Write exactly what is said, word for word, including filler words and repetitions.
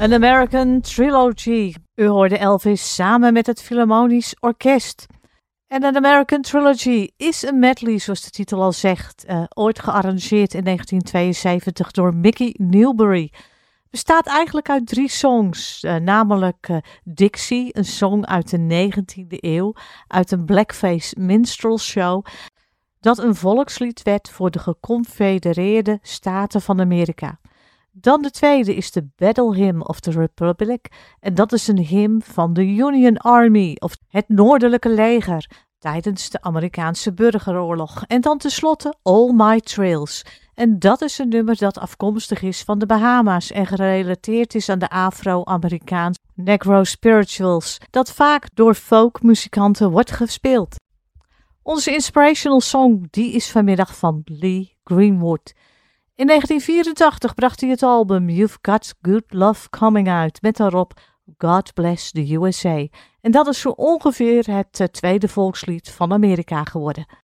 An American Trilogy. U hoorde Elvis samen met het Philharmonisch Orkest. En An American Trilogy is een medley, zoals de titel al zegt. Uh, ooit gearrangeerd in negentien tweeënzeventig door Mickey Newbury. Bestaat eigenlijk uit drie songs, uh, namelijk uh, Dixie, een song uit de negentiende eeuw, uit een blackface minstrel show, dat een volkslied werd voor de geconfedereerde staten van Amerika. Dan de tweede is de Battle Hymn of the Republic, en dat is een hymn van de Union Army, of het Noordelijke Leger, tijdens de Amerikaanse burgeroorlog. En dan tenslotte All My Trails. En dat is een nummer dat afkomstig is van de Bahama's en gerelateerd is aan de Afro-Amerikaanse Negro Spirituals, dat vaak door folkmuzikanten wordt gespeeld. Onze inspirational song die is vanmiddag van Lee Greenwood. In negentien vierentachtig bracht hij het album You've Got Good Love Coming uit met daarop God Bless the U S A. En dat is zo ongeveer het uh, tweede volkslied van Amerika geworden.